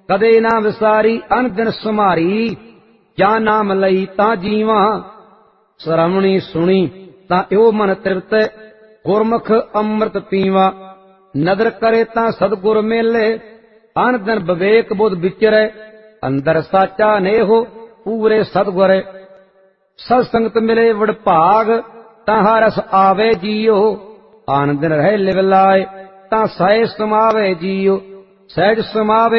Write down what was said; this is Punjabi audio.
ਕਦੇ ਨਾ ਵਿਸਾਰੀ ਅਨ ਦਿਨ ਸੁਮਾਰੀ। ਜਾਂ ਨਾਮ ਲਈ ਤਾਂ ਜੀਵਾਂ, ਸਰਵਣੀ ਸੁਣੀ ਤਾਂ ਇਉ ਮਨ ਤ੍ਰਿਪਤ। ਗੁਰਮੁਖ ਅੰਮ੍ਰਿਤ ਪੀਵਾ, ਨਦਰ ਕਰੇ ਤਾਂ ਸਤਿਗੁਰ ਮੇਲੇ। ਅਨ ਦਿਨ ਵਿਵੇਕ ਬੁੱਧ ਵਿਚਰੈ, ਅੰਦਰ ਸਾਚਾ ਨੇਹੋ ਪੂਰੇ ਸਤਿਗੁਰ। ਸਤ ਸੰਗਤ ਮਿਲੇ ਵਡਭਾਗ, ਤਾਂ ਹਰ ਰਸ ਆਵੇ ਜੀਓ। ਆਨ ਦਿਨ ਰਹਿ ਲਿਵ ਲਾਏ, ਤਾਂ ਸਹਿ ਸਮਾਵੇ ਜੀਓ। ਸਹਿਜ ਸਮਾਵੇ